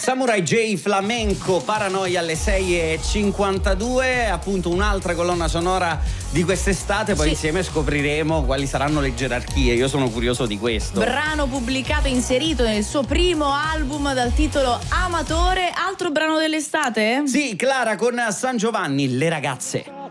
Samurai J Flamenco, Paranoia alle 6:52, appunto un'altra colonna sonora di quest'estate, poi insieme scopriremo quali saranno le gerarchie, io sono curioso di questo. Brano pubblicato e inserito nel suo primo album dal titolo Amatore, altro brano dell'estate? Sì, Clara con San Giovanni, Le ragazze.